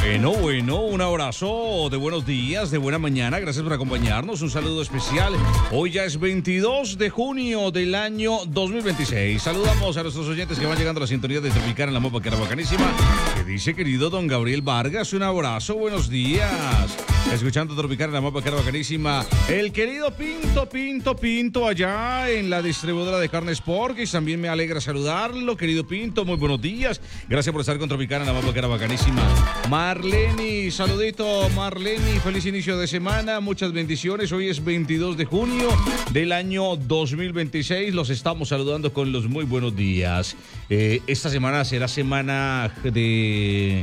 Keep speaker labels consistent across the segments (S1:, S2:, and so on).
S1: Bueno, un abrazo de buenos días, de buena mañana, gracias por acompañarnos, un saludo especial. Hoy ya es 22 de junio del año 2026. Saludamos a nuestros oyentes que van llegando a la sintonía de Tropicana en la Mopa, que era bacanísima. Que dice, querido don Gabriel Vargas, un abrazo, buenos días. Escuchando Tropicana en la Mopa, que era bacanísima. El querido Pinto, allá en la distribuidora de carnes Porquis. También me alegra saludarlo, querido Pinto, muy buenos días. Gracias por estar con Tropicana en la Mopa, que era bacanísima. Marleni, saludito Marleni, feliz inicio de semana, muchas bendiciones. Hoy es 22 de junio del año 2026. Los estamos saludando con los muy buenos días. Esta semana será semana de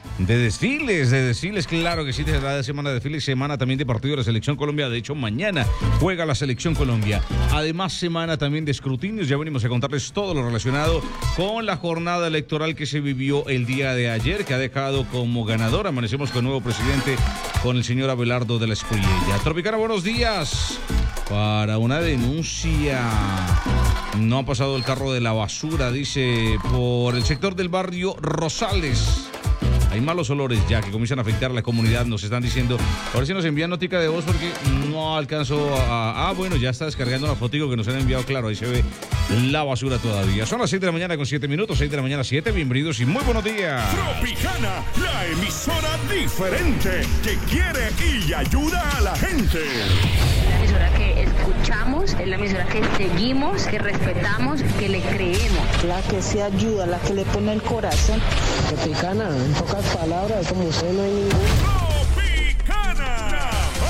S1: desfiles, claro que sí, será semana de desfiles, semana también de partido de la Selección Colombia. De hecho, mañana juega la Selección Colombia. Además, semana también de escrutinios. Ya venimos a contarles todo lo relacionado con la jornada electoral que se vivió el día de ayer, que ha dejado como ganador. Amanecemos con nuevo presidente, con el señor Abelardo de la Espriella. Tropicana, buenos días. Para una denuncia. No ha pasado el carro de la basura, dice, por el sector del barrio Rosales. Hay malos olores ya que comienzan a afectar a la comunidad, nos están diciendo. A ver si nos envían notica de voz porque no alcanzo a... bueno, ya está descargando una fotico que nos han enviado, claro, ahí se ve la basura todavía. Son las 6 de la mañana con 7 minutos, 6 de la mañana 7, bienvenidos y muy buenos días.
S2: Tropicana, la emisora diferente que quiere y ayuda a la gente.
S3: La emisora que escuchamos, es la emisora que seguimos, que respetamos, que le creemos.
S4: La que se ayuda, la que le pone el corazón.
S5: Tropicana, en pocas palabras, como usted no hay ningún.
S2: Tropicana, la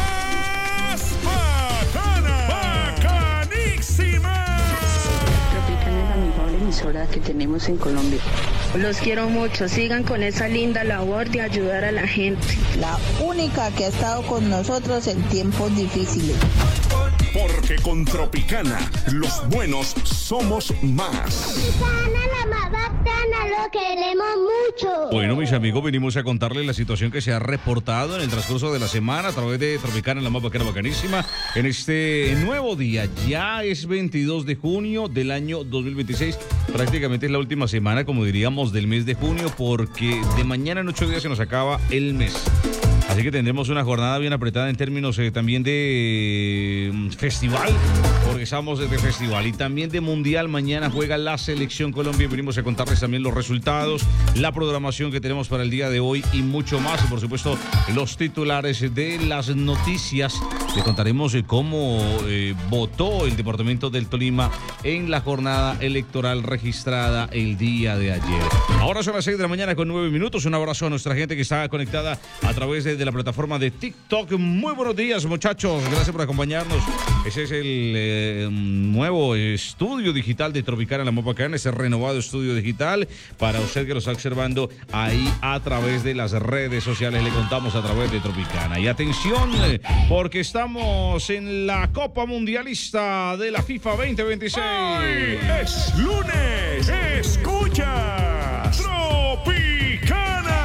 S2: más bacana, bacanísima.
S3: Tropicana es la mejor emisora que tenemos en Colombia. Los quiero mucho, sigan con esa linda labor de ayudar a la gente.
S4: La única que ha estado con nosotros en tiempos difíciles.
S2: Porque con Tropicana, los buenos somos más.
S6: Tropicana, la más bacana, lo queremos mucho.
S1: Bueno, mis amigos, venimos a contarles la situación que se ha reportado en el transcurso de la semana a través de Tropicana en la Mopa, que era bacanísima. En este nuevo día, ya es 22 de junio del año 2026. Prácticamente es la última semana, como diríamos, del mes de junio, porque de mañana en 8 días se nos acaba el mes. Así que tendremos una jornada bien apretada en términos también de festival, porque estamos desde festival y también de mundial. Mañana juega la Selección Colombia y venimos a contarles también los resultados, la programación que tenemos para el día de hoy y mucho más. Y por supuesto, los titulares de las noticias. Le contaremos cómo votó el departamento del Tolima en la jornada electoral registrada el día de ayer. Ahora son las 6 de la mañana con 9 minutos. Un abrazo a nuestra gente que está conectada a través de la plataforma de TikTok. Muy buenos días, muchachos. Gracias por acompañarnos. Ese es el nuevo estudio digital de Tropicana en la Mopa, ese renovado estudio digital para usted que lo está observando ahí a través de las redes sociales. Le contamos a través de Tropicana. Y atención, porque estamos en la Copa Mundialista de la FIFA 2026.
S2: Hoy es lunes. Escucha Tropicana.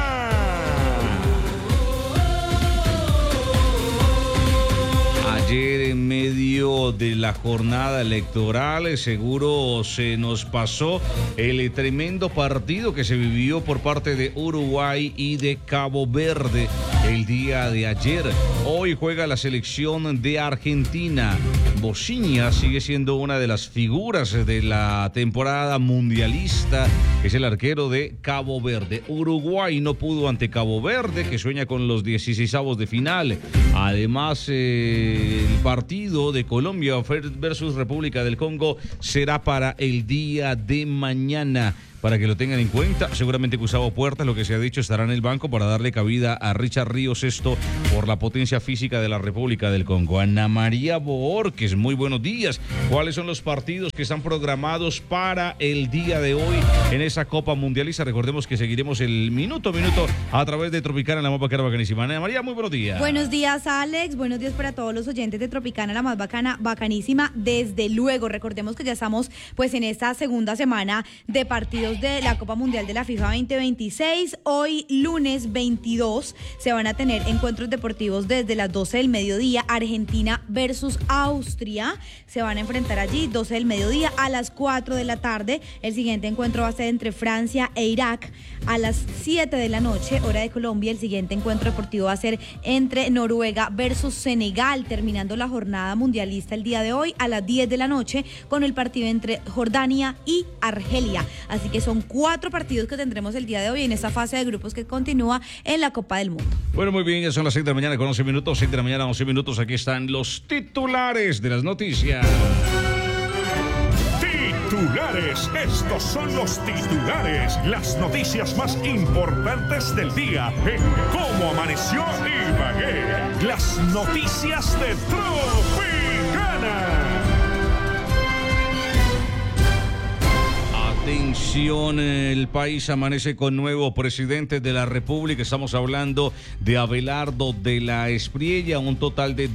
S1: Ayer en medio de la jornada electoral seguro se nos pasó el tremendo partido que se vivió por parte de Uruguay y de Cabo Verde el día de ayer. Hoy juega la selección de Argentina. Bociña sigue siendo una de las figuras de la temporada mundialista. Es el arquero de Cabo Verde. Uruguay no pudo ante Cabo Verde, que sueña con los 16avos de final. Además, el partido de Colombia versus República del Congo será para el día de mañana. Para que lo tengan en cuenta, seguramente Gustavo Puertas, lo que se ha dicho, estará en el banco para darle cabida a Richard Ríos, esto por la potencia física de la República del Congo. Ana María Boorques, muy buenos días. ¿Cuáles son los partidos que están programados para el día de hoy en esa Copa Mundialista? Recordemos que seguiremos el minuto a minuto a través de Tropicana en la Mopa, que era bacanísima. Ana María, muy buenos días.
S7: Buenos días, Alex. Buenos días para todos los oyentes de Tropicana, la más bacana, bacanísima. Desde luego, recordemos que ya estamos pues en esta segunda semana de partidos partidos de la Copa Mundial de la FIFA 2026. Hoy, lunes 22, se van a tener encuentros deportivos desde las 12 del mediodía. Argentina versus Austria. Se van a enfrentar allí, 12 del mediodía a las 4 de la tarde. El siguiente encuentro va a ser entre Francia e Irak a las 7 de la noche, hora de Colombia. El siguiente encuentro deportivo va a ser entre Noruega versus Senegal, terminando la jornada mundialista el día de hoy a las 10 de la noche con el partido entre Jordania y Argelia. Así que son 4 partidos que tendremos el día de hoy en esta fase de grupos que continúa en la Copa del Mundo.
S1: Bueno, muy bien, ya son las 6 de la mañana con 11 minutos, 6 de la mañana, 11 minutos. Aquí están los titulares de las noticias.
S2: Titulares, estos son los titulares, las noticias más importantes del día en Cómo Amaneció Ibagué. Las noticias de Tropicana.
S1: Atención, el país amanece con nuevo presidente de la República. Estamos hablando de Abelardo de la Espriella. Un total de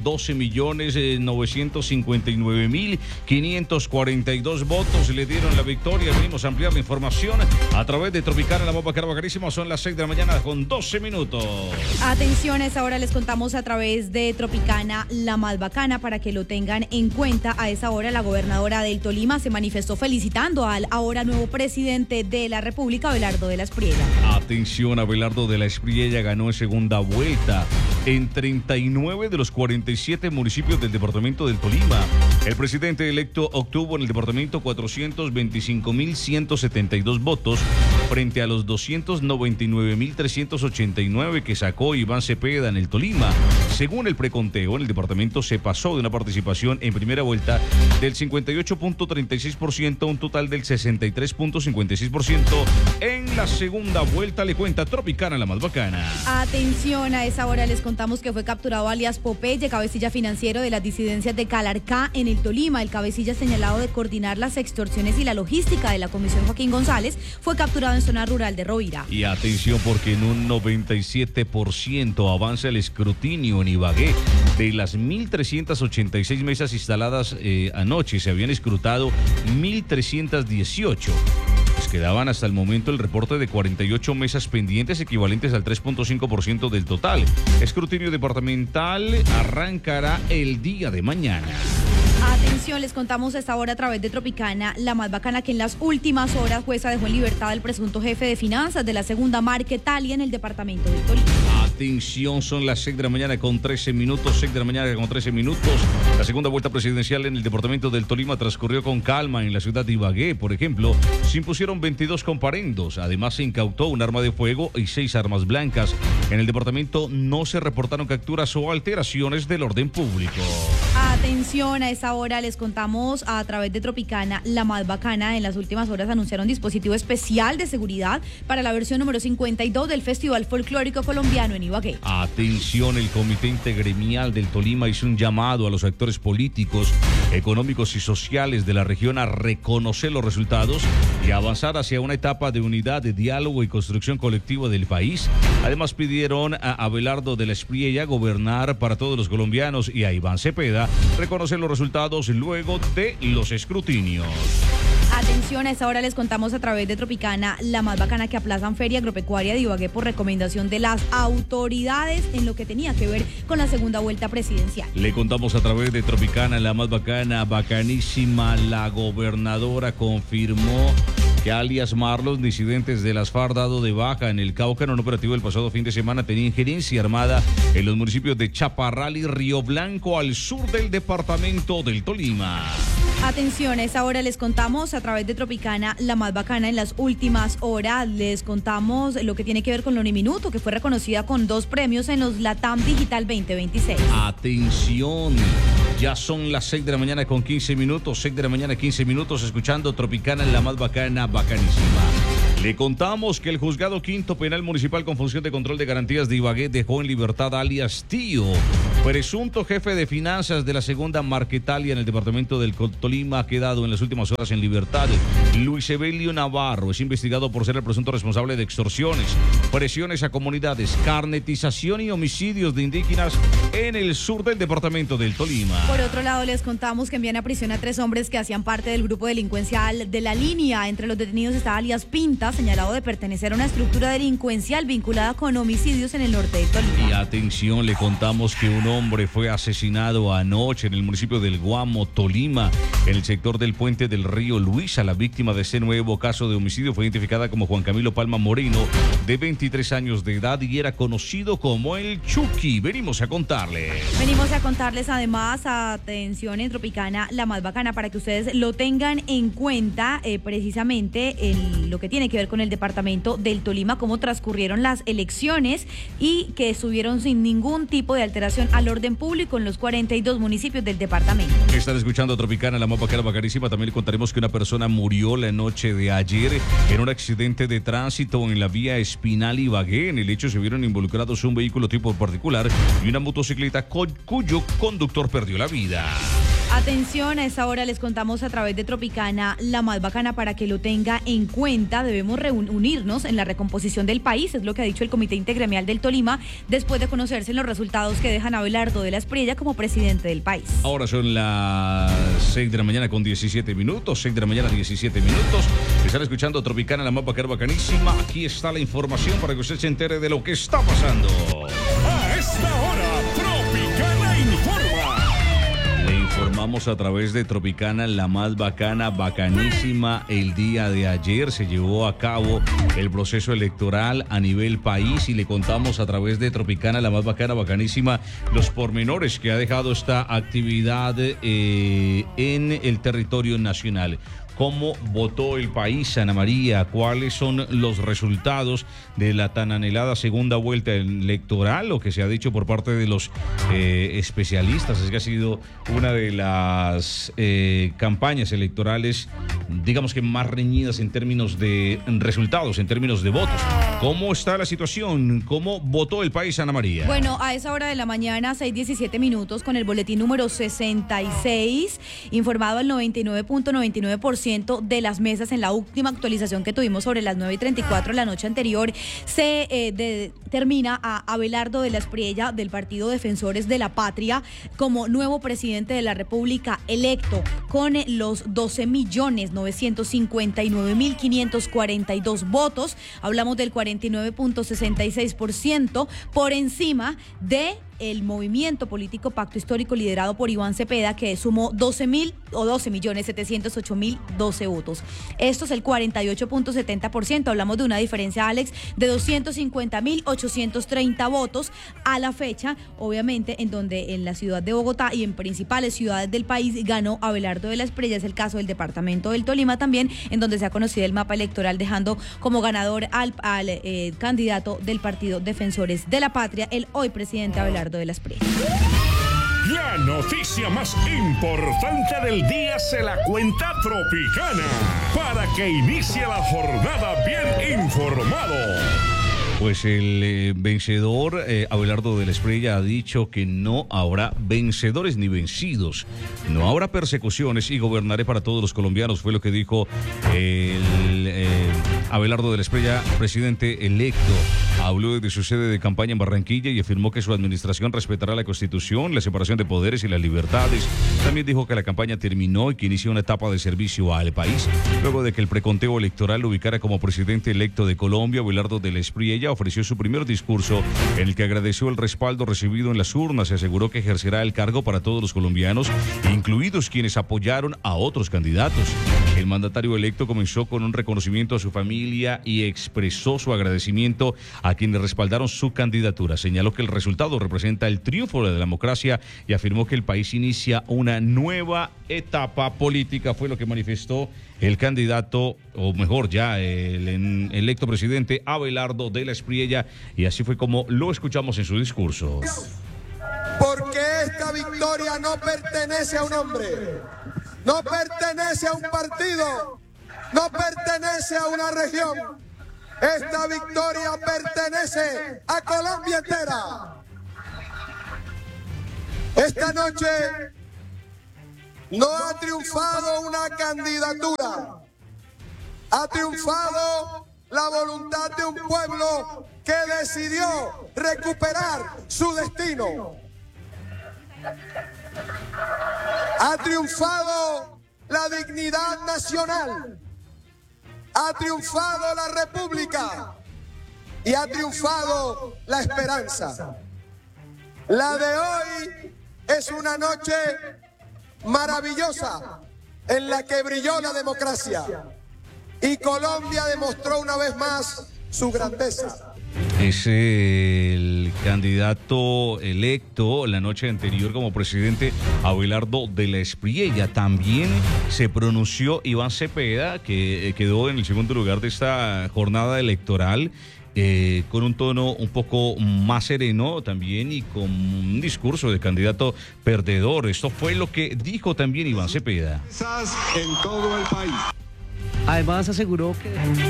S1: 12.959.542 votos le dieron la victoria. Venimos a ampliar la información a través de Tropicana, la más bacana, bacanísima. Son las 6 de la mañana con 12 minutos.
S7: Atención, a esa hora les contamos a través de Tropicana, la más bacana, para que lo tengan en cuenta. A esa hora la gobernadora del Tolima se manifestó felicitando al ahora nuevo presidente de la República, Abelardo de la Espriella.
S1: Atención, Abelardo de la Espriella ganó en segunda vuelta en 39 de los 47 municipios del departamento del Tolima. El presidente electo obtuvo en el departamento 425.172 votos frente a los 299.389 que sacó Iván Cepeda en el Tolima. Según el preconteo, en el departamento se pasó de una participación en primera vuelta del 58.36% a un total del 63.56%. En la segunda vuelta le cuenta Tropicana, la más bacana.
S7: Atención, a esa hora les contamos que fue capturado alias Popeye, cabecilla financiero de las disidencias de Calarcá en el Tolima. El cabecilla señalado de coordinar las extorsiones y la logística de la Comisión Joaquín González fue capturado en zona rural de Rovira.
S1: Y atención, porque en un 97% avanza el escrutinio en Ibagué. De las 1.386 mesas instaladas anoche, se habían escrutado 1.318. Pues quedaban hasta el momento el reporte de 48 mesas pendientes, equivalentes al 3.5% del total. Escrutinio departamental arrancará el día de mañana.
S7: Atención, les contamos a esta hora a través de Tropicana, la más bacana, que en las últimas horas jueza dejó en libertad al presunto jefe de finanzas de la segunda Marquetalia en el departamento del Tolima.
S1: Atención, son las 6 de la mañana con 13 minutos, 6 de la mañana con 13 minutos. La segunda vuelta presidencial en el departamento del Tolima transcurrió con calma. En la ciudad de Ibagué, por ejemplo, se impusieron 22 comparendos. Además, se incautó un arma de fuego y 6 armas blancas. En el departamento no se reportaron capturas o alteraciones del orden público.
S7: Atención, a esa hora les contamos a través de Tropicana, la más bacana. En las últimas horas anunciaron dispositivo especial de seguridad para la versión número 52 del Festival Folclórico Colombiano en Ibagué.
S1: Atención, el Comité Intergremial del Tolima hizo un llamado a los actores políticos, económicos y sociales de la región a reconocer los resultados y avanzar hacia una etapa de unidad, de diálogo y construcción colectiva del país. Además, pidieron a Abelardo de la Espriella gobernar para todos los colombianos y a Iván Cepeda reconocer los resultados luego de los escrutinios.
S7: Atención, a esta hora les contamos a través de Tropicana, la más bacana, que aplazan Feria Agropecuaria de Ibagué por recomendación de las autoridades en lo que tenía que ver con la segunda vuelta presidencial.
S1: Le contamos a través de Tropicana, la más bacana, bacanísima. La gobernadora confirmó que alias Marlos, disidentes de las FARC dado de baja en el Cauca en un operativo el pasado fin de semana, tenía injerencia armada en los municipios de Chaparral y Río Blanco, al sur del departamento del Tolima.
S7: Atención, a esa hora les contamos a través de Tropicana, la más bacana. En las últimas horas les contamos lo que tiene que ver con la Uniminuto, que fue reconocida con 2 premios en los LATAM Digital 2026.
S1: Atención, ya son las 6 de la mañana con 15 minutos, 6 de la mañana 15 minutos, escuchando Tropicana, la más bacana, bacanísima. Le contamos que el Juzgado Quinto Penal Municipal con función de control de garantías de Ibagué dejó en libertad a alias Tío, presunto jefe de finanzas de la segunda Marquetalia en el departamento del Tolima. Ha quedado en las últimas horas en libertad. Luis Evelio Navarro es investigado por ser el presunto responsable de extorsiones, presiones a comunidades, carnetización y homicidios de indígenas en el sur del departamento del Tolima.
S7: Por otro lado, les contamos que envían a prisión a 3 hombres que hacían parte del grupo delincuencial de La Línea. Entre los detenidos está alias Pinta, señalado de pertenecer a una estructura delincuencial vinculada con homicidios en el norte del Tolima.
S1: Y atención, le contamos que un hombre fue asesinado anoche en el municipio del Guamo, Tolima, en el sector del puente del río Luisa. La víctima de este nuevo caso de homicidio fue identificada como Juan Camilo Palma Moreno, de 23 años de edad, y era conocido como el Chucky. Venimos a contarles además, atención en Tropicana, la más bacana, para que ustedes lo tengan en cuenta, precisamente en lo que tiene que ver con el departamento del Tolima, cómo transcurrieron las elecciones y que estuvieron sin ningún tipo de alteración al orden público en los 42 municipios del departamento. Están escuchando Tropicana, la más bacana, bacanísima. También le contaremos que una persona murió la noche de ayer en un accidente de tránsito en la vía Espinal Ibagué. En el hecho se vieron involucrados un vehículo tipo particular y una motocicleta cuyo conductor perdió la vida.
S7: Atención, a esta hora les contamos a través de Tropicana, la más bacana, para que lo tenga en cuenta. Debemos unirnos en la recomposición del país, es lo que ha dicho el Comité Intergremial del Tolima, después de conocerse los resultados que dejan a Abelardo de la Espriella como presidente del país.
S1: Ahora son las 6 de la mañana con 17 minutos, 6 de la mañana 17 minutos. Están escuchando Tropicana, la más bacana, bacanísima. Aquí está la información para que usted se entere de lo que está pasando.
S2: A esta hora, Tropicana informa.
S1: Le informamos a través de Tropicana, la más bacana, bacanísima. El día de ayer se llevó a cabo el proceso electoral a nivel país y le contamos a través de Tropicana, la más bacana, bacanísima, los pormenores que ha dejado esta actividad en el territorio nacional. ¿Cómo votó el país, Ana María? ¿Cuáles son los resultados de la tan anhelada segunda vuelta electoral? Lo que se ha dicho por parte de los especialistas es que ha sido una de las campañas electorales, digamos que más reñidas en términos de resultados, en términos de votos. ¿Cómo está la situación? ¿Cómo votó el país, Ana María?
S7: Bueno, a esa hora de la mañana, 6:17 minutos, con el boletín número 66, informado al 99.99% de las mesas en la última actualización que tuvimos sobre las 9:34 la noche anterior, se determina a Abelardo de la Espriella del Partido Defensores de la Patria como nuevo presidente de la República electo, con los 12.959.542 votos. Hablamos del 49.66%, por encima de el movimiento político Pacto Histórico liderado por Iván Cepeda, que sumó 12.708.012 votos. Esto es el 48.70%. Hablamos de una diferencia, Alex, de 250.830 votos a la fecha, obviamente, en donde en la ciudad de Bogotá y en principales ciudades del país ganó Abelardo de la Espriella. Es el caso del departamento del Tolima también, en donde se ha conocido el mapa electoral, dejando como ganador al candidato del Partido Defensores de la Patria, el hoy presidente Abelardo de la Espriella.
S2: La noticia más importante del día se la cuenta Tropicana, para que inicie la jornada bien informado.
S1: Pues el vencedor, Abelardo de la Espriella, ha dicho que no habrá vencedores ni vencidos. No habrá persecuciones y gobernaré para todos los colombianos, fue lo que dijo Abelardo de la Espriella, presidente electo. Habló desde su sede de campaña en Barranquilla y afirmó que su administración respetará la Constitución, la separación de poderes y las libertades. También dijo que la campaña terminó y que inició una etapa de servicio al país. Luego de que el preconteo electoral lo ubicara como presidente electo de Colombia, Abelardo de la Espriella ofreció su primer discurso en el que agradeció el respaldo recibido en las urnas y aseguró que ejercerá el cargo para todos los colombianos, incluidos quienes apoyaron a otros candidatos. El mandatario electo comenzó con un reconocimiento a su familia y expresó su agradecimiento a quienes respaldaron su candidatura. Señaló que el resultado representa el triunfo de la democracia y afirmó que el país inicia una nueva etapa política. Fue lo que manifestó el candidato, o mejor ya, el electo presidente Abelardo de la Espriella, y así fue como lo escuchamos en su discurso.
S8: Porque esta victoria no pertenece a un hombre, no pertenece a un partido, no pertenece a una región. Esta victoria pertenece a Colombia entera. Esta noche no ha triunfado una candidatura, ha triunfado la voluntad de un pueblo que decidió recuperar su destino. Ha triunfado la dignidad nacional, ha triunfado la república y ha triunfado la esperanza. La de hoy es una noche maravillosa en la que brilló la democracia y Colombia demostró una vez más su grandeza.
S1: Es el candidato electo la noche anterior como presidente, Abelardo de la Espriella. También se pronunció Iván Cepeda, que quedó en el segundo lugar de esta jornada electoral, con un tono un poco más sereno también y con un discurso de candidato perdedor. Esto fue lo que dijo también Iván Cepeda.
S9: En todo el país.
S5: Además aseguró que...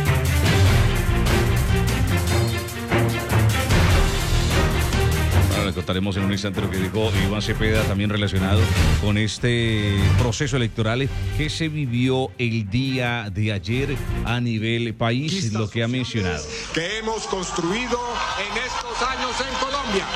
S1: Le contaremos en un instante lo que dijo Iván Cepeda, también relacionado con este proceso electoral que se vivió el día de ayer a nivel país, lo que ha mencionado.
S9: Que hemos construido en estos años en Colombia.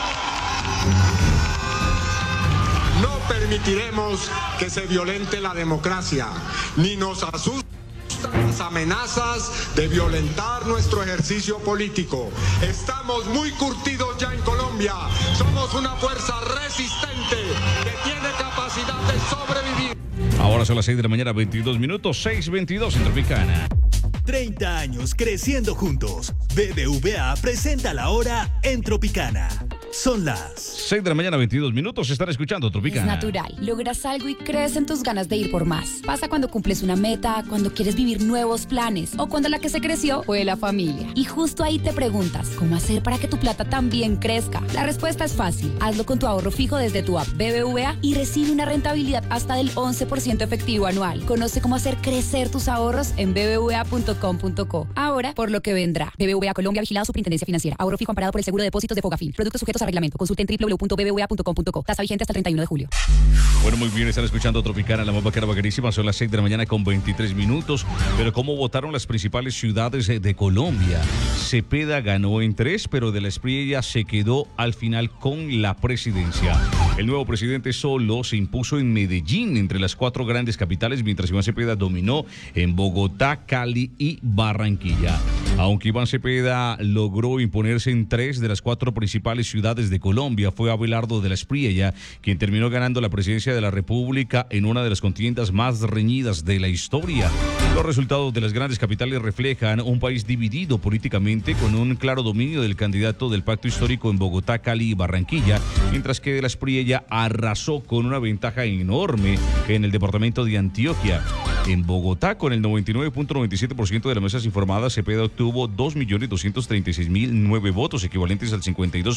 S9: No permitiremos que se violente la democracia, ni nos asusten las amenazas de violentar nuestro ejercicio político. Estamos muy curtidos ya en Colombia. Somos una fuerza resistente que tiene capacidad de sobrevivir.
S1: Ahora son las 6 de la mañana, 22 minutos, 6:22 en Tropicana.
S10: 30 años creciendo juntos. BBVA presenta la hora en Tropicana. Son las
S1: 6 de la mañana, 22 minutos. Están escuchando Tropicana.
S11: Es natural. Logras algo y crees en tus ganas de ir por más. Pasa cuando cumples una meta, cuando quieres vivir nuevos planes o cuando la que se creció fue la familia. Y justo ahí te preguntas, ¿cómo hacer para que tu plata también crezca? La respuesta es fácil. Hazlo con tu ahorro fijo desde tu app BBVA y recibe una rentabilidad hasta del 11% efectivo anual. Conoce cómo hacer crecer tus ahorros en bbva.com.co. Ahora, por lo que vendrá. BBVA Colombia, vigilado Superintendencia Financiera. Ahorro fijo amparado por el seguro de depósitos de Fogafín. Productos sujetos a reglamento. Consulta en www.bbva.com.co. Tasa vigente hasta el 31 de julio.
S1: Bueno, muy bien, están escuchando Tropicana, la más bacana, bacanísima. Son las 6 de la mañana con 23 minutos. Pero ¿cómo votaron las principales ciudades de Colombia? Cepeda ganó en 3, pero de la Espriella se quedó al final con la presidencia. El nuevo presidente solo se impuso en Medellín, entre las 4 grandes capitales, mientras Iván Cepeda dominó en Bogotá, Cali y Barranquilla. Aunque Iván Cepeda logró imponerse en 3 de las 4 principales ciudades de Colombia, fue Abelardo de la Espriella quien terminó ganando la presidencia de la República en una de las contiendas más reñidas de la historia. Los resultados de las grandes capitales reflejan un país dividido políticamente, con un claro dominio del candidato del pacto histórico en Bogotá, Cali y Barranquilla, mientras que de la Espriella arrasó con una ventaja enorme en el departamento de Antioquia. En Bogotá, con el 99.97% de las mesas informadas, Cepeda obtuvo 2.236.009 votos, equivalentes al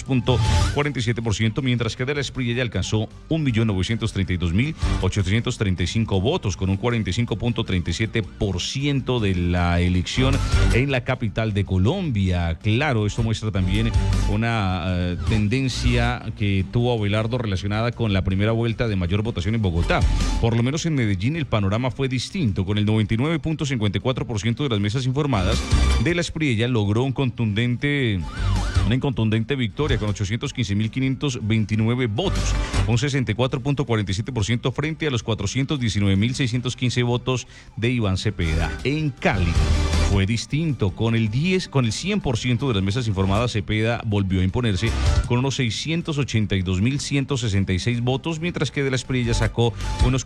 S1: 52.47%, mientras que de la Espriella alcanzó 1.932.835 votos, con un 45.37% de la elección en la capital de Colombia. Claro, esto muestra también una tendencia que tuvo Abelardo relacionada con la primera vuelta de mayor votación en Bogotá. Por lo menos en Medellín el panorama fue distinto. Con el 99.54% de las mesas informadas, de la Espriella logró una incontundente victoria con 815.529 votos, un 64.47% frente a los 419.615 votos de Iván Cepeda. En Cali fue distinto, con el 100% de las mesas informadas, Cepeda volvió a imponerse con unos 682.166 votos, mientras que de la Espriella sacó unos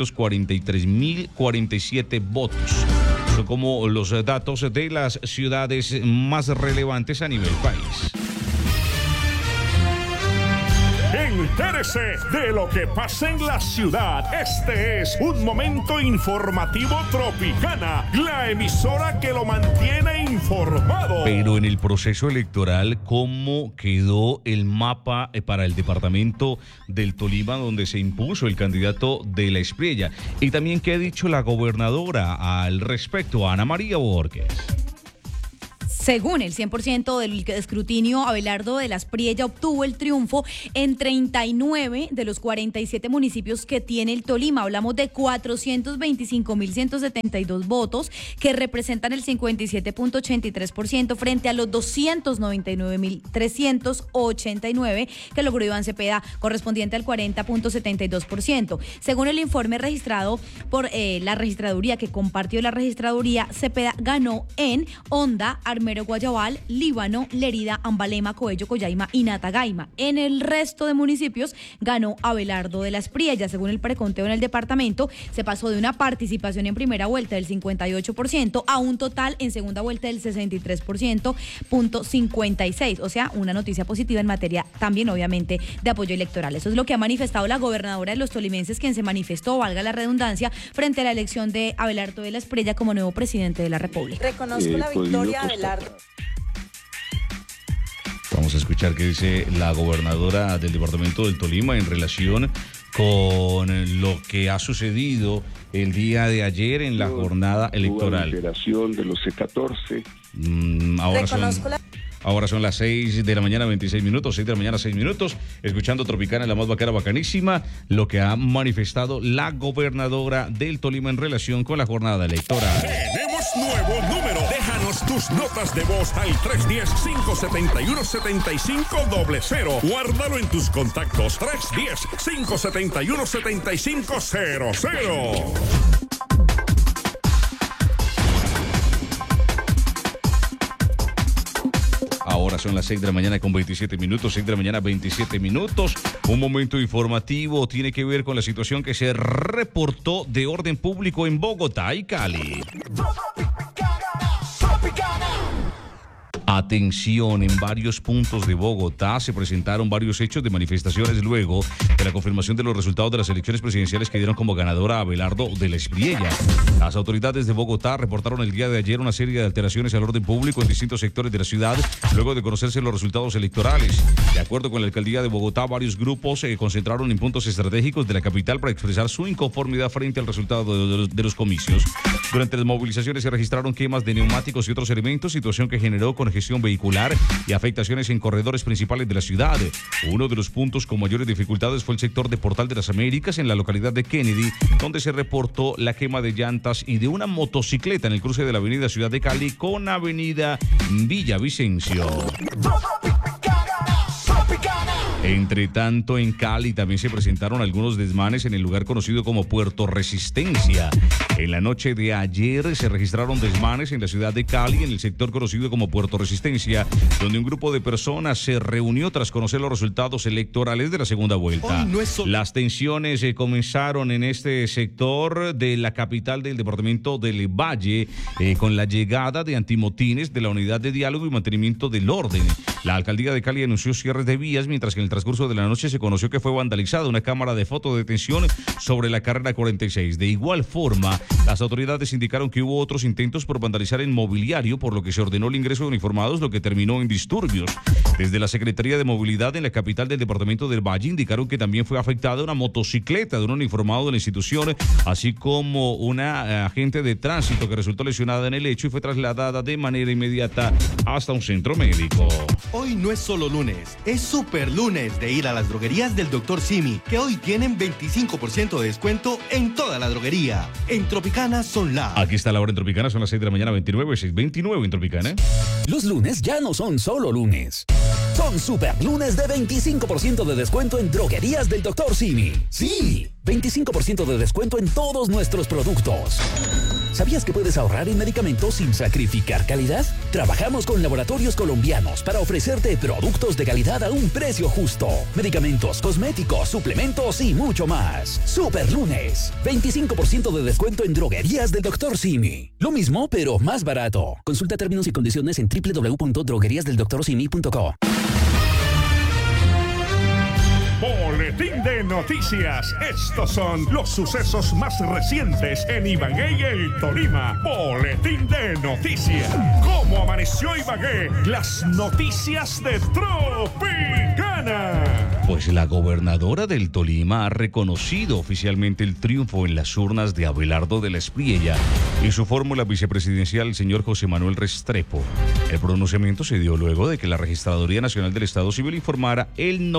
S1: 443.047 votos. Son como los datos de las ciudades más relevantes a nivel país.
S2: Entérese de lo que pasa en la ciudad. Este es un momento informativo Tropicana, la emisora que lo mantiene informado.
S1: Pero en el proceso electoral, ¿cómo quedó el mapa para el departamento del Tolima, donde se impuso el candidato de la Espriella? Y también, ¿qué ha dicho la gobernadora al respecto, Ana María Borges?
S7: Según el 100% del escrutinio, Abelardo de las Priella obtuvo el triunfo en 39 de los 47 municipios que tiene el Tolima. Hablamos de 425.172 votos, que representan el 57.83% frente a los 299.389 que logró Iván Cepeda, correspondiente al 40.72%. Según el informe registrado por la registraduría, que compartió la registraduría, Cepeda ganó en Honda, Armero, Guayabal, Líbano, Lérida, Ambalema, Coello, Coyaima y Natagaima. En el resto de municipios ganó Abelardo de las Priella. Según el preconteo en el departamento, se pasó de una participación en primera vuelta del 58% a un total en segunda vuelta del 63.56%. O sea, una noticia positiva en materia también, obviamente, de apoyo electoral. Eso es lo que ha manifestado la gobernadora de los tolimenses, quien se manifestó, valga la redundancia, frente a la elección de Abelardo de las Priella como nuevo presidente de la República.
S12: Reconozco la victoria, Abelardo.
S1: Vamos a escuchar qué dice la gobernadora del departamento del Tolima en relación con lo que ha sucedido el día de ayer en la jornada electoral.
S13: La liberación de los C-14.
S1: Ahora son las 6 de la mañana, 26 minutos, 6 de la mañana, 6 minutos, escuchando Tropicana, la más bacana, bacanísima, lo que ha manifestado la gobernadora del Tolima en relación con la jornada electoral.
S2: Tenemos nuevo número. Déjanos tus notas de voz al 310-571-7500. Guárdalo en tus contactos. 310-571-7500.
S1: Ahora son las 6 de la mañana con 27 minutos, 6 de la mañana 27 minutos. Un momento informativo tiene que ver con la situación que se reportó de orden público en Bogotá y Cali. Atención, en varios puntos de Bogotá se presentaron varios hechos de manifestaciones luego de la confirmación de los resultados de las elecciones presidenciales que dieron como ganadora a Abelardo de las Priella. Las autoridades de Bogotá reportaron el día de ayer una serie de alteraciones al orden público en distintos sectores de la ciudad luego de conocerse los resultados electorales. De acuerdo con la alcaldía de Bogotá, varios grupos se concentraron en puntos estratégicos de la capital para expresar su inconformidad frente al resultado de los comicios. Durante las movilizaciones se registraron quemas de neumáticos y otros elementos, situación que generó congestión vehicular y afectaciones en corredores principales de la ciudad. Uno de los puntos con mayores dificultades fue el sector de Portal de las Américas en la localidad de Kennedy, donde se reportó la quema de llantas y de una motocicleta en el cruce de la avenida Ciudad de Cali con avenida Villavicencio. Entre tanto, en Cali también se presentaron algunos desmanes en el lugar conocido como Puerto Resistencia. En la noche de ayer se registraron desmanes en la ciudad de Cali, en el sector conocido como Puerto Resistencia, donde un grupo de personas se reunió tras conocer los resultados electorales de la segunda vuelta. Las tensiones comenzaron en este sector de la capital del departamento del Valle, con la llegada de antimotines de la Unidad de Diálogo y Mantenimiento del Orden. La alcaldía de Cali anunció cierres de vías, mientras que en el transcurso de la noche se conoció que fue vandalizada una cámara de fotodetención sobre la carrera 46. De igual forma, las autoridades indicaron que hubo otros intentos por vandalizar el mobiliario, por lo que se ordenó el ingreso de uniformados, lo que terminó en disturbios. Desde la Secretaría de Movilidad en la capital del departamento del Valle indicaron que también fue afectada una motocicleta de un uniformado de la institución, así como una agente de tránsito que resultó lesionada en el hecho y fue trasladada de manera inmediata hasta un centro médico.
S14: Hoy no es solo lunes, es super lunes de ir a las droguerías del Dr. Simi, que hoy tienen 25% de descuento en toda la droguería. En Tropicana son la...
S1: Aquí está la hora en Tropicana, son las 6 de la mañana, 29, 6:29 en Tropicana.
S15: Los lunes ya no son solo lunes. Son super lunes de 25% de descuento en droguerías del Dr. Simi. Sí, 25% de descuento en todos nuestros productos. ¿Sabías que puedes ahorrar en medicamentos sin sacrificar calidad? Trabajamos con laboratorios colombianos para ofrecerte productos de calidad a un precio justo. Medicamentos, cosméticos, suplementos y mucho más. Super lunes, 25% de descuento en droguerías del Dr. Simi. Lo mismo, pero más barato. Consulta términos y condiciones en www.drogueriasdeldoctorsimi.co.
S2: Boletín de noticias. Estos son los sucesos más recientes en Ibagué y el Tolima. Boletín de noticias. ¿Cómo amaneció Ibagué? Las noticias de Tropicana.
S1: Pues la gobernadora del Tolima ha reconocido oficialmente el triunfo en las urnas de Abelardo de la Espriella y su fórmula vicepresidencial, el señor José Manuel Restrepo. El pronunciamiento se dio luego de que la Registraduría Nacional del Estado Civil informara el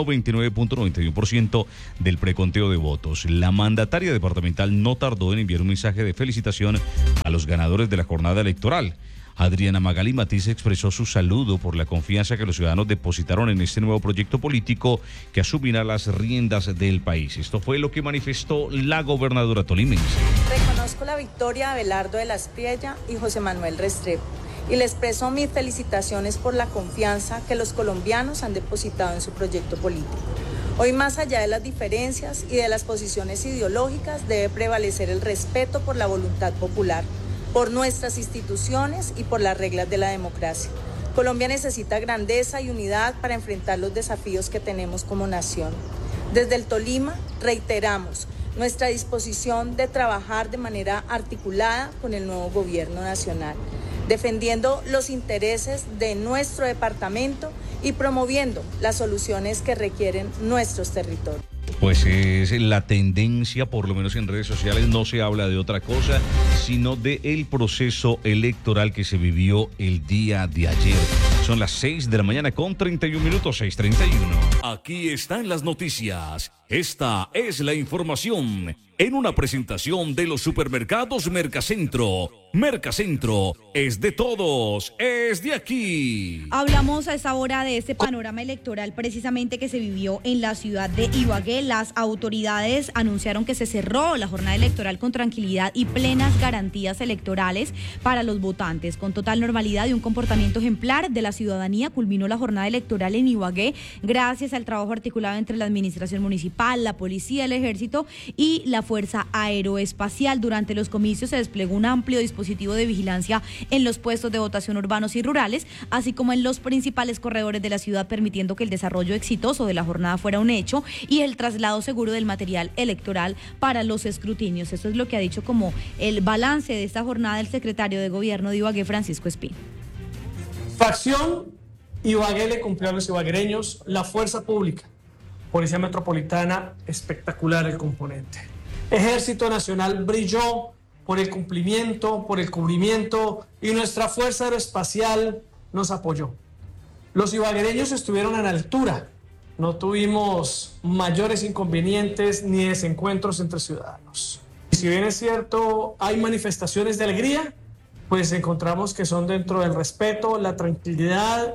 S1: 99.91% del preconteo de votos. La mandataria departamental no tardó en enviar un mensaje de felicitación a los ganadores de la jornada electoral. Adriana Magali Matiz expresó su saludo por la confianza que los ciudadanos depositaron en este nuevo proyecto político que asumirá las riendas del país. Esto fue lo que manifestó la gobernadora tolimense.
S12: Reconozco la victoria de Abelardo de la Espriella y José Manuel Restrepo y le expreso mis felicitaciones por la confianza que los colombianos han depositado en su proyecto político. Hoy, más allá de las diferencias y de las posiciones ideológicas, debe prevalecer el respeto por la voluntad popular, por nuestras instituciones y por las reglas de la democracia. Colombia necesita grandeza y unidad para enfrentar los desafíos que tenemos como nación. Desde el Tolima reiteramos nuestra disposición de trabajar de manera articulada con el nuevo gobierno nacional, defendiendo los intereses de nuestro departamento y promoviendo las soluciones que requieren nuestros territorios.
S1: Pues es la tendencia, por lo menos en redes sociales, no se habla de otra cosa, sino del proceso electoral que se vivió el día de ayer. Son las 6 de la mañana con 31 minutos, 6:31.
S10: Aquí están las noticias. Esta es la información en una presentación de los supermercados Mercacentro. Mercacentro es de todos, es de aquí.
S7: Hablamos a esta hora de este panorama electoral precisamente que se vivió en la ciudad de Ibagué. Las autoridades anunciaron que se cerró la jornada electoral con tranquilidad y plenas garantías electorales para los votantes. Con total normalidad y un comportamiento ejemplar de la ciudadanía, culminó la jornada electoral en Ibagué gracias al trabajo articulado entre la administración municipal, la policía, el ejército y la Fuerza Aeroespacial. Durante los comicios se desplegó un amplio dispositivo de vigilancia en los puestos de votación urbanos y rurales, así como en los principales corredores de la ciudad, permitiendo que el desarrollo exitoso de la jornada fuera un hecho y el traslado seguro del material electoral para los escrutinios. Esto es lo que ha dicho como el balance de esta jornada el secretario de Gobierno de Ibagué, Francisco Espín.
S16: Facción Ibagué le cumplió a los ibaguereños, la fuerza pública, Policía Metropolitana, espectacular el componente. Ejército Nacional brilló por el cumplimiento, por el cubrimiento, y nuestra Fuerza Aeroespacial nos apoyó. Los ibaguereños estuvieron a la altura, no tuvimos mayores inconvenientes ni desencuentros entre ciudadanos. Y si bien es cierto, hay manifestaciones de alegría, pues encontramos que son dentro del respeto, la tranquilidad.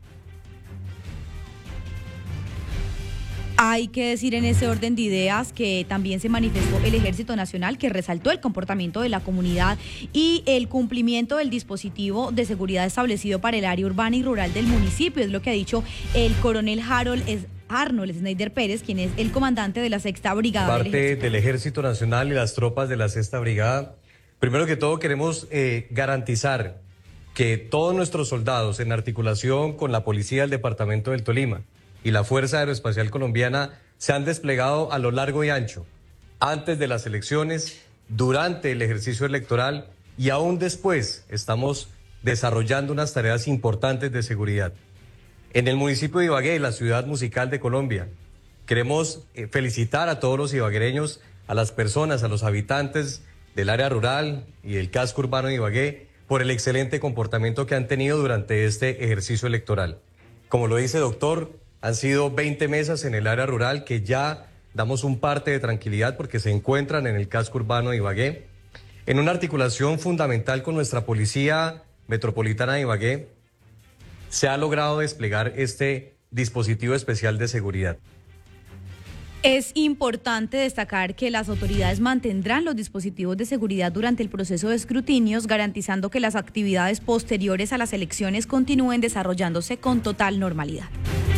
S7: Hay que decir en ese orden de ideas que también se manifestó el Ejército Nacional, que resaltó el comportamiento de la comunidad y el cumplimiento del dispositivo de seguridad establecido para el área urbana y rural del municipio. Es lo que ha dicho el coronel Arnold Snyder Pérez, quien es el comandante de la Sexta Brigada.
S17: Parte del Ejército Nacional y las tropas de la Sexta Brigada, primero que todo queremos garantizar que todos nuestros soldados, en articulación con la Policía del Departamento del Tolima y la Fuerza Aeroespacial Colombiana, se han desplegado a lo largo y ancho, antes de las elecciones, durante el ejercicio electoral y aún después estamos desarrollando unas tareas importantes de seguridad. En el municipio de Ibagué, la ciudad musical de Colombia, queremos felicitar a todos los ibaguereños, a las personas, a los habitantes del área rural y del casco urbano de Ibagué por el excelente comportamiento que han tenido durante este ejercicio electoral. Como lo dice doctor, han sido 20 mesas en el área rural que ya damos un parte de tranquilidad porque se encuentran en el casco urbano de Ibagué. En una articulación fundamental con nuestra Policía Metropolitana de Ibagué, se ha logrado desplegar este dispositivo especial de seguridad.
S7: Es importante destacar que las autoridades mantendrán los dispositivos de seguridad durante el proceso de escrutinios, garantizando que las actividades posteriores a las elecciones continúen desarrollándose con total normalidad.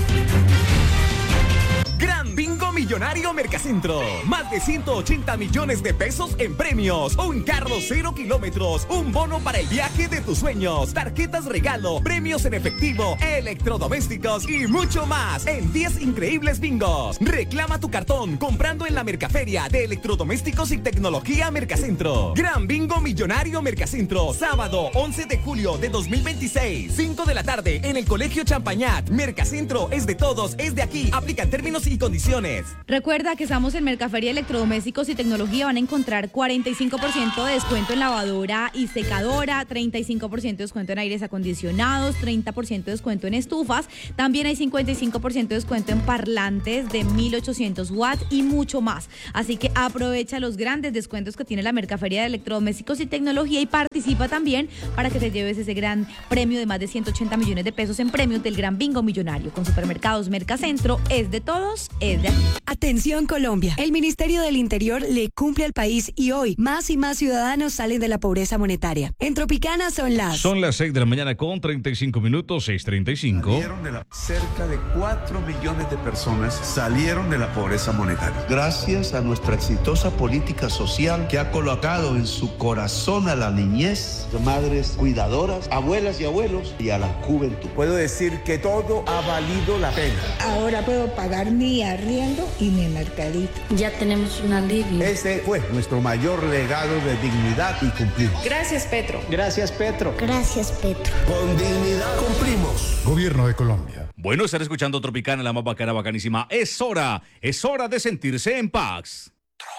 S18: Gran Bingo Millonario Mercacentro. Más de 180 millones de pesos en premios. Un carro 0 kilómetros. Un bono para el viaje de tus sueños. Tarjetas regalo. Premios en efectivo. Electrodomésticos y mucho más. En 10 increíbles bingos. Reclama tu cartón comprando en la Mercaferia de Electrodomésticos y Tecnología Mercacentro. Gran Bingo Millonario Mercacentro. Sábado 11 de julio de 2026. 5 de la tarde en el Colegio Champañat. Mercacentro es de todos, es de aquí. Aplican términos y condiciones.
S7: Recuerda que estamos en Mercaferia Electrodomésticos y Tecnología. Van a encontrar 45% de descuento en lavadora y secadora, 35% de descuento en aires acondicionados, 30% de descuento en estufas. También hay 55% de descuento en parlantes de 1800 watts y mucho más. Así que aprovecha los grandes descuentos que tiene la Mercaferia de Electrodomésticos y Tecnología y participa también para que te lleves ese gran premio de más de 180 millones de pesos en premios del Gran Bingo Millonario. Con Supermercados Mercacentro, es de todos, es de aquí.
S19: Atención Colombia, el Ministerio del Interior le cumple al país y hoy más y más ciudadanos salen de la pobreza monetaria. En Tropicana son las
S1: 6 de la mañana con 35 minutos, 6:35.
S20: Cerca de 4 millones de personas salieron de la pobreza monetaria. Gracias a nuestra exitosa política social que ha colocado en su corazón a la niñez, madres cuidadoras, abuelas y abuelos y a la juventud. Puedo decir que todo ha valido la pena.
S4: Ahora puedo pagar mi arriendo y mi mercadito.
S3: Ya tenemos un alivio.
S20: Ese fue nuestro mayor legado de dignidad y cumplimos.
S12: Gracias, Petro.
S20: Gracias, Petro.
S6: Gracias, Petro.
S20: Con dignidad cumplimos.
S2: Gobierno de Colombia.
S1: Bueno, estar escuchando Tropicana, la más bacana, bacanísima. Es hora de sentirse en paz.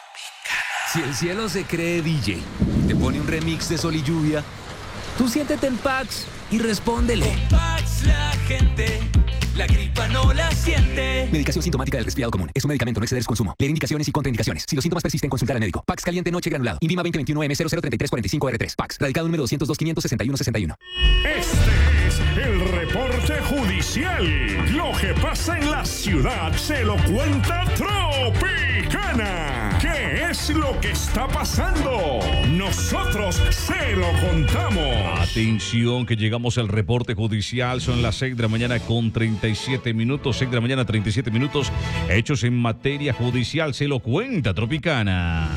S15: Si el cielo se cree DJ, te pone un remix de Sol y Lluvia, tú siéntete en Pax y respóndele.
S18: Con Pax la gente, la gripa no la siente.
S15: Medicación sintomática del resfriado común. Es un medicamento, no exceder su consumo. Leer indicaciones y contraindicaciones. Si los síntomas persisten, consultar al médico. Pax caliente noche granulado. INVIMA 2021M003345R3. Pax. Radicado número 202-561-61.
S2: Este es el reporte judicial. Lo que pasa en la ciudad se lo cuenta Tropicana. ¿Qué es lo que está pasando? Nosotros se lo contamos.
S1: Atención, que llegamos al reporte judicial. Son las 6 de la mañana con 37 minutos. 6 de la mañana, 37 minutos. Hechos en materia judicial. Se lo cuenta Tropicana.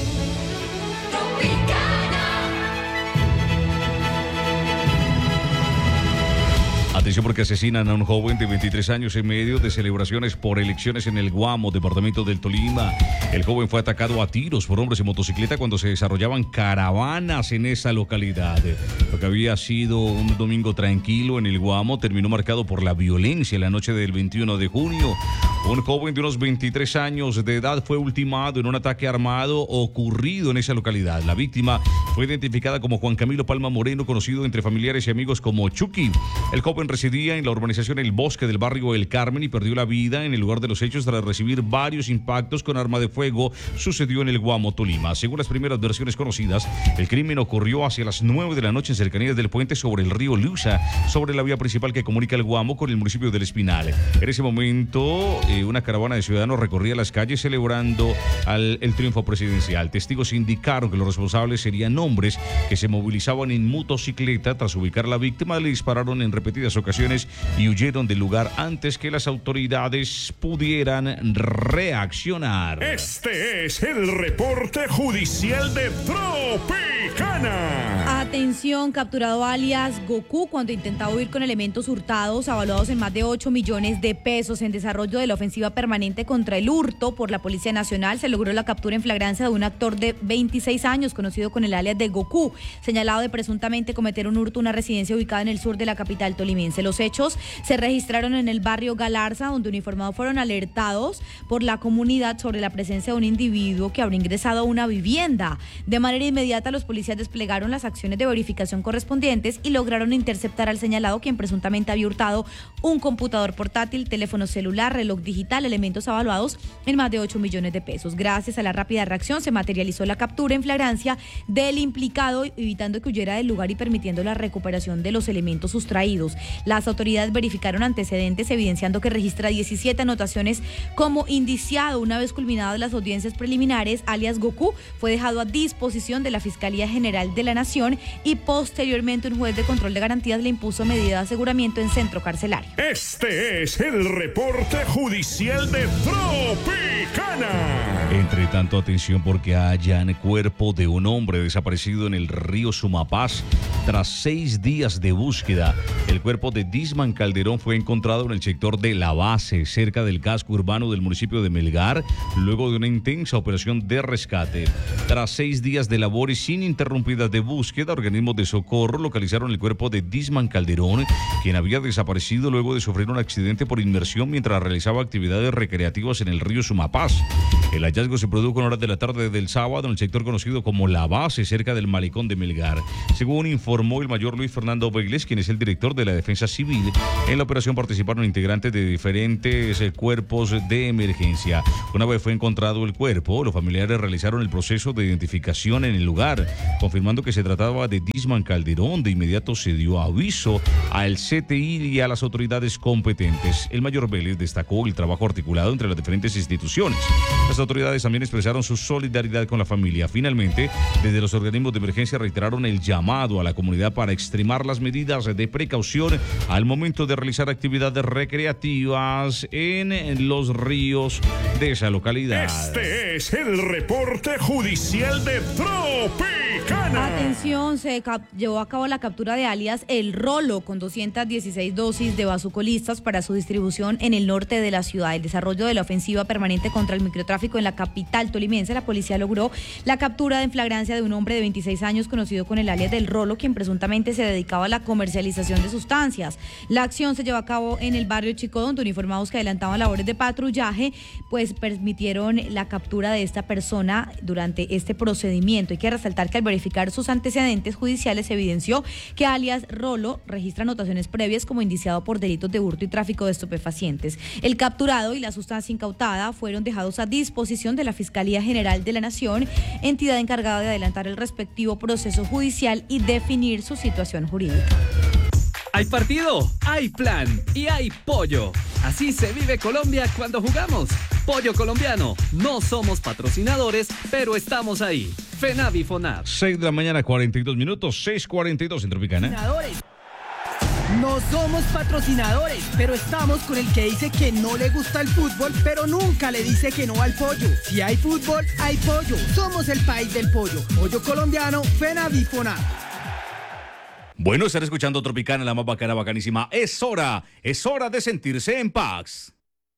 S1: Atención porque asesinan a un joven de 23 años en medio de celebraciones por elecciones en el Guamo, departamento del Tolima. El joven fue atacado a tiros por hombres en motocicleta cuando se desarrollaban caravanas en esa localidad. Lo que había sido un domingo tranquilo en el Guamo terminó marcado por la violencia en la noche del 21 de junio. Un joven de unos 23 años de edad fue ultimado en un ataque armado ocurrido en esa localidad. La víctima fue identificada como Juan Camilo Palma Moreno, conocido entre familiares y amigos como Chucky. El joven residía en la urbanización El Bosque del barrio El Carmen y perdió la vida en el lugar de los hechos tras recibir varios impactos con arma de fuego. Sucedió en el Guamo, Tolima. Según las primeras versiones conocidas, el crimen ocurrió hacia las 9 de la noche en cercanías del puente sobre el río Lusa, sobre la vía principal que comunica el Guamo con el municipio del Espinal. En ese momento, una caravana de ciudadanos recorría las calles celebrando el triunfo presidencial. Testigos indicaron que los responsables serían hombres que se movilizaban en motocicleta. Tras ubicar a la víctima, le dispararon en repetidas ocasiones y huyeron del lugar antes que las autoridades pudieran reaccionar.
S2: Este es el reporte judicial de Tropicana.
S7: Atención, capturado alias Goku cuando intentaba huir con elementos hurtados avaluados en más de 8 millones de pesos. En desarrollo de la ofensiva permanente contra el hurto por la Policía Nacional, se logró la captura en flagrancia de un actor de 26 años conocido con el alias de Goku, señalado de presuntamente cometer un hurto en una residencia ubicada en el sur de la capital tolimense. Los hechos se registraron en el barrio Galarza, donde uniformados fueron alertados por la comunidad sobre la presencia de un individuo que habría ingresado a una vivienda. De manera inmediata, los policías desplegaron las acciones de verificación correspondientes y lograron interceptar al señalado, quien presuntamente había hurtado un computador portátil, teléfono celular, reloj digital, elementos avaluados en más de 8 millones de pesos. Gracias a la rápida reacción se materializó la captura en flagrancia del implicado, evitando que huyera del lugar y permitiendo la recuperación de los elementos sustraídos. Las autoridades verificaron antecedentes, evidenciando que registra 17 anotaciones como indiciado. Una vez culminadas las audiencias preliminares, alias Goku fue dejado a disposición de la Fiscalía General de la Nación y posteriormente un juez de control de garantías le impuso medida de aseguramiento en centro carcelario.
S2: Este es el reporte judicial de Tropicana.
S1: Entre tanto, atención porque hallan cuerpo de un hombre desaparecido en el río Sumapaz tras 6 días de búsqueda. El cuerpo de Disman Calderón fue encontrado en el sector de La Base, cerca del casco urbano del municipio de Melgar, luego de una intensa operación de rescate. Tras 6 días de labores ininterrumpidas de búsqueda, organismos de socorro localizaron el cuerpo de Disman Calderón, quien había desaparecido luego de sufrir un accidente por inmersión mientras realizaba actividades recreativas en el río Sumapaz. El hallazgo se produjo en horas de la tarde del sábado en el sector conocido como La Base, cerca del malecón de Melgar. Según informó el mayor Luis Fernando Vélez, quien es el director de la Defensa Civil, en la operación participaron integrantes de diferentes cuerpos de emergencia. Una vez fue encontrado el cuerpo, los familiares realizaron el proceso de identificación en el lugar, confirmando que se trataba de Disman Calderón. De inmediato se dio aviso al CTI y a las autoridades competentes. El mayor Vélez destacó el trabajo articulado entre las diferentes instituciones. Las autoridades también expresaron su solidaridad con la familia. Finalmente, desde los organismos de emergencia reiteraron el llamado a la comunidad para extremar las medidas de precaución al momento de realizar actividades recreativas en los ríos de esa localidad.
S2: Este es el reporte judicial de Tropicana.
S7: Atención, se llevó a cabo la captura de alias El Rolo con 216 dosis de bazucolistas para su distribución en el norte de la ciudad. El desarrollo de la ofensiva permanente contra el microtráfico en la capital tolimense, la policía logró la captura en flagrancia de un hombre de 26 años conocido con el alias del Rolo, quien presuntamente se dedicaba a la comercialización de sustancias. La acción se llevó a cabo en el barrio Chico, donde uniformados que adelantaban labores de patrullaje pues permitieron la captura de esta persona durante este procedimiento. Hay que resaltar que al verificar sus antecedentes judiciales se evidenció que alias Rolo registra anotaciones previas como indiciado por delitos de hurto y tráfico de estupefacientes. El capturado y la sustancia incautada fueron dejados a disposición de la Fiscalía General de la Nación, entidad encargada de adelantar el respectivo proceso judicial y definir su situación jurídica.
S21: Hay partido, hay plan y hay pollo. Así se vive Colombia cuando jugamos. Pollo colombiano. No somos patrocinadores, pero estamos ahí. FENAV y FONAV.
S1: 6 de la mañana, 42 minutos, 6:42 en Tropicana.
S22: No somos patrocinadores, pero estamos con el que dice que no le gusta el fútbol, pero nunca le dice que no al pollo. Si hay fútbol, hay pollo. Somos el país del pollo. Pollo colombiano, FENAV y FONAV.
S1: Bueno, estar escuchando Tropicana, la más bacana, bacanísima. Es hora de sentirse en paz.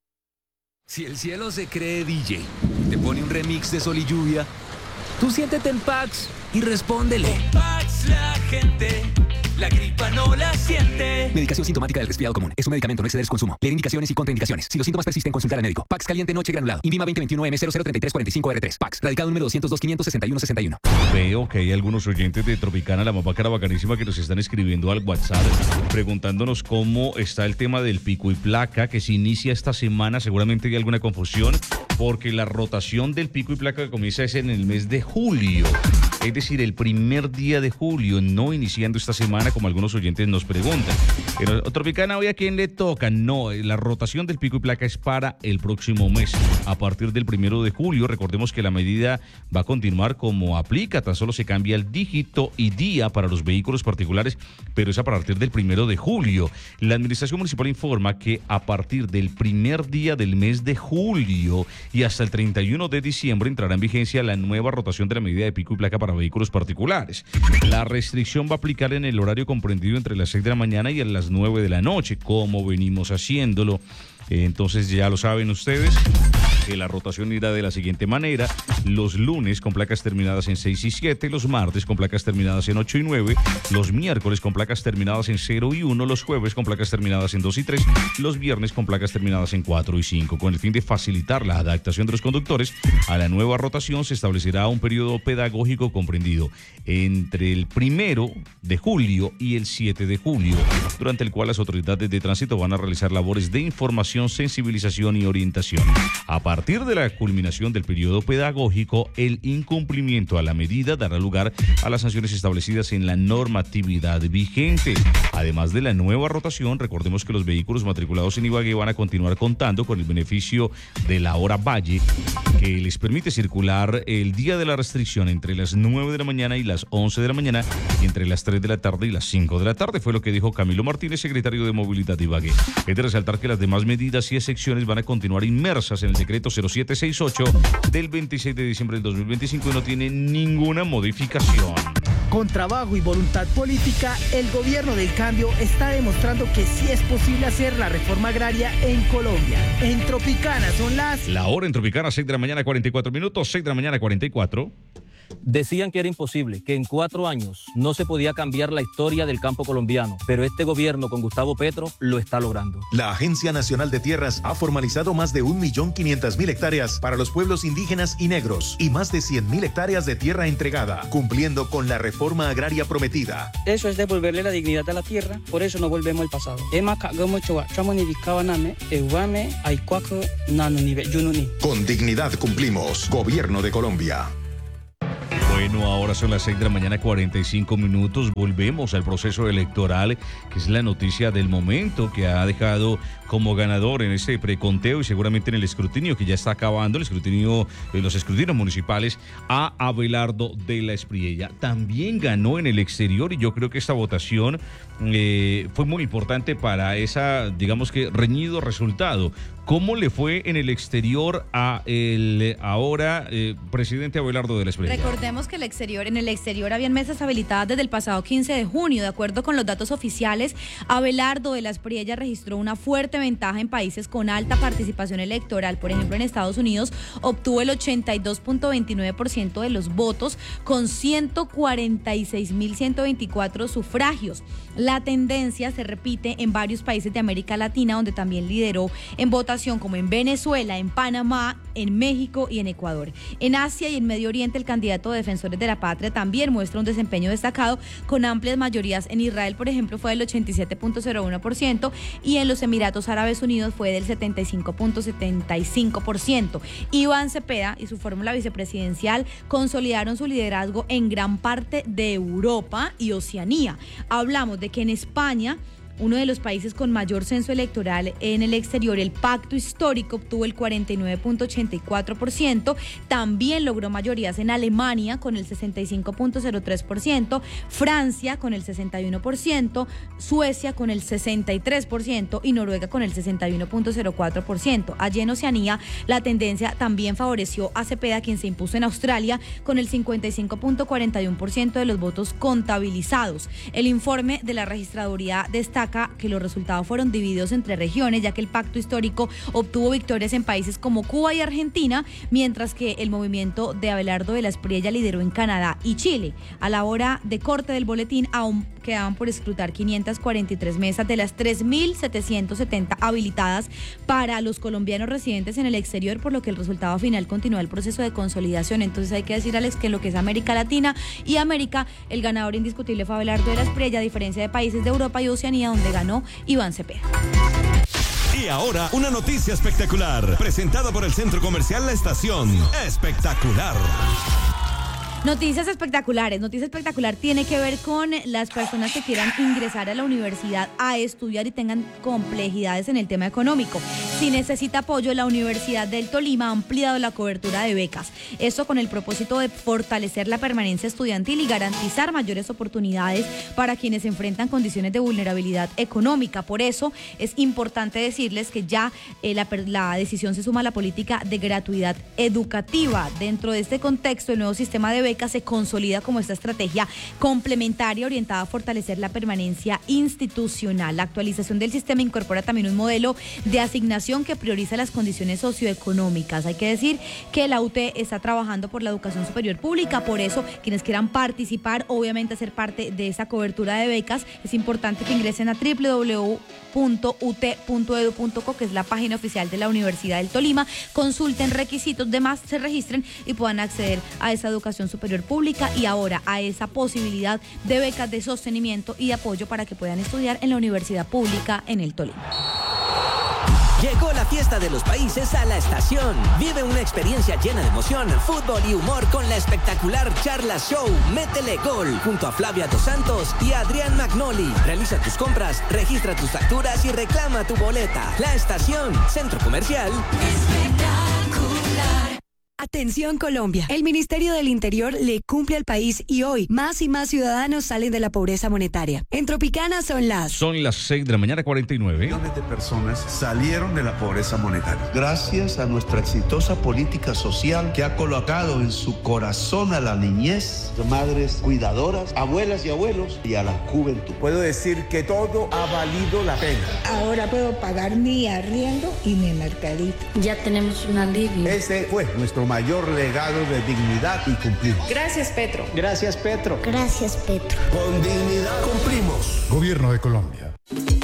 S23: Si el cielo se cree DJ, te pone un remix de Sol y Lluvia, tú siéntete en Pax y respóndele.
S24: Con Pax la gente, la gripa no la siente.
S23: Medicación sintomática del resfriado común. Es un medicamento, no exceder su consumo. Leer indicaciones y contraindicaciones. Si los síntomas persisten, consultar al médico. Pax caliente noche granulado. Invima 2021M003345R3. Pax. Radicado número 202-561-61.
S1: Veo que hay algunos oyentes de Tropicana, la más bacana, bacanísima, que nos están escribiendo al WhatsApp preguntándonos cómo está el tema del pico y placa que se inicia esta semana. Seguramente hay alguna confusión porque la rotación del pico y placa comienza es en el mes de julio. Es decir, el primer día de julio, no iniciando esta semana como algunos oyentes nos preguntan. Pero Tropicana, ¿hoy a quién le toca? No, la rotación del pico y placa es para el próximo mes. A partir del 1 de julio, recordemos que la medida va a continuar como aplica, tan solo se cambia el dígito y día para los vehículos particulares, pero es a partir del 1 de julio. La Administración Municipal informa que a partir del primer día del mes de julio y hasta el 31 de diciembre entrará en vigencia la nueva rotación de la medida de pico y placa para vehículos particulares. La restricción va a aplicar en el horario comprendido entre las 6 de la mañana y a las 9 de la noche, como venimos haciéndolo. Entonces ya lo saben ustedes que la rotación irá de la siguiente manera: los lunes con placas terminadas en 6 y 7, los martes con placas terminadas en 8 y 9, los miércoles con placas terminadas en 0 y 1, los jueves con placas terminadas en 2 y 3, los viernes con placas terminadas en 4 y 5. Con el fin de facilitar la adaptación de los conductores a la nueva rotación, se establecerá un periodo pedagógico comprendido entre el 1 de julio y el 7 de julio, durante el cual las autoridades de tránsito van a realizar labores de información, sensibilización y orientación. A partir de la culminación del periodo pedagógico, el incumplimiento a la medida dará lugar a las sanciones establecidas en la normatividad vigente. Además de la nueva rotación, recordemos que los vehículos matriculados en Ibagué van a continuar contando con el beneficio de la hora valle, que les permite circular el día de la restricción entre las 9 de la mañana y las 11 de la mañana y entre las 3 de la tarde y las 5 de la tarde, fue lo que dijo Camilo Martínez, secretario de Movilidad de Ibagué. Es de resaltar que las demás medidas y excepciones van a continuar inmersas en el decreto 0768 del 26 de diciembre del 2025 y no tiene ninguna modificación.
S22: Con trabajo y voluntad política, el gobierno del cambio está demostrando que sí es posible hacer la reforma agraria en Colombia. En Tropicana son las...
S1: La hora en Tropicana, 6 de la mañana, 44 minutos, 6 de la mañana, 44.
S5: Decían que era imposible, que en 4 años no se podía cambiar la historia del campo colombiano, pero este gobierno con Gustavo Petro lo está logrando.
S8: La Agencia Nacional de Tierras ha formalizado más de 1.500.000 hectáreas para los pueblos indígenas y negros y más de 100.000 hectáreas de tierra entregada, cumpliendo con la reforma agraria prometida.
S9: Eso es devolverle la dignidad a la tierra, por eso no volvemos al pasado.
S8: Con dignidad cumplimos. Gobierno de Colombia.
S1: Bueno, ahora son las 6 de la mañana, 45 minutos. Volvemos al proceso electoral, que es la noticia del momento, que ha dejado como ganador en este preconteo y seguramente en el escrutinio que ya está acabando, el escrutinio, los escrutinios municipales, a Abelardo de la Espriella. También ganó en el exterior y yo creo que esta votación fue muy importante para esa, digamos que, reñido resultado. ¿Cómo le fue en el exterior a el ahora presidente Abelardo de la Espriella?
S7: Recordemos que en el exterior habían mesas habilitadas desde el pasado 15 de junio. De acuerdo con los datos oficiales, Abelardo de la Espriella registró una fuerte ventaja en países con alta participación electoral. Por ejemplo, en Estados Unidos obtuvo el 82.29% de los votos con 146.124 sufragios. La tendencia se repite en varios países de América Latina, donde también lideró en votación, como en Venezuela, en Panamá, en México y en Ecuador. En Asia y en Medio Oriente, el candidato de Defensores de la Patria también muestra un desempeño destacado con amplias mayorías. En Israel, por ejemplo, fue del 87.01% y en los Emiratos Árabes Unidos fue del 75.75%. Iván Cepeda y su fórmula vicepresidencial consolidaron su liderazgo en gran parte de Europa y Oceanía. Hablamos de que en España, uno de los países con mayor censo electoral en el exterior, el Pacto Histórico obtuvo el 49.84%, también logró mayorías en Alemania con el 65.03%, Francia con el 61%, Suecia con el 63% y Noruega con el 61.04%. Allí en Oceanía, la tendencia también favoreció a Cepeda, quien se impuso en Australia con el 55.41% de los votos contabilizados. El informe de la registraduría destaca que los resultados fueron divididos entre regiones, ya que el Pacto Histórico obtuvo victorias en países como Cuba y Argentina, mientras que el movimiento de Abelardo de la Espriella lideró en Canadá y Chile. A la hora de corte del boletín aún quedaban por escrutar 543 mesas de las 3.770 habilitadas para los colombianos residentes en el exterior, por lo que el resultado final continúa el proceso de consolidación. Entonces hay que decir, Alex, que en lo que es América Latina y América, el ganador indiscutible fue Abelardo de la Espriella, a diferencia de países de Europa y Oceanía, donde ganó Iván Cepeda.
S11: Y ahora, una noticia espectacular, presentada por el Centro Comercial La Estación. Espectacular.
S7: Noticias espectaculares. Noticia espectacular tiene que ver con las personas que quieran ingresar a la universidad a estudiar y tengan complejidades en el tema económico. Si necesita apoyo, la Universidad del Tolima ha ampliado la cobertura de becas. Esto con el propósito de fortalecer la permanencia estudiantil y garantizar mayores oportunidades para quienes enfrentan condiciones de vulnerabilidad económica. Por eso es importante decirles que ya la decisión se suma a la política de gratuidad educativa. Dentro de este contexto, el nuevo sistema de becas se consolida como esta estrategia complementaria orientada a fortalecer la permanencia institucional. La actualización del sistema incorpora también un modelo de asignación que prioriza las condiciones socioeconómicas. Hay que decir que la UT está trabajando por la educación superior pública, por eso quienes quieran participar, obviamente hacer parte de esa cobertura de becas, es importante que ingresen a www.ut.edu.co, que es la página oficial de la Universidad del Tolima, consulten requisitos, demás se registren y puedan acceder a esa educación superior pública y ahora a esa posibilidad de becas de sostenimiento y de apoyo para que puedan estudiar en la universidad pública en el Tolima.
S25: Llegó la fiesta de los países a La Estación. Vive una experiencia llena de emoción, fútbol y humor con la espectacular Charla Show Métele Gol, junto a Flavia Dos Santos y Adrián Magnoli. Realiza tus compras, registra tus facturas y reclama tu boleta. La Estación, Centro Comercial.
S19: Atención Colombia, el Ministerio del Interior le cumple al país y hoy más y más ciudadanos salen de la pobreza monetaria. En Tropicana son las
S1: 6 de la mañana, 49.
S20: Millones de personas salieron de la pobreza monetaria. Gracias a nuestra exitosa política social que ha colocado en su corazón a la niñez, madres cuidadoras, abuelas y abuelos y a la juventud.
S26: Puedo decir que todo ha valido la pena.
S4: Ahora puedo pagar mi arriendo y mi mercadito.
S27: Ya tenemos un alivio.
S26: Ese fue nuestro
S20: mayor legado de dignidad y cumplimos.
S3: Gracias, Petro.
S10: Gracias, Petro.
S6: Gracias, Petro.
S20: Con dignidad cumplimos.
S13: Gobierno de Colombia.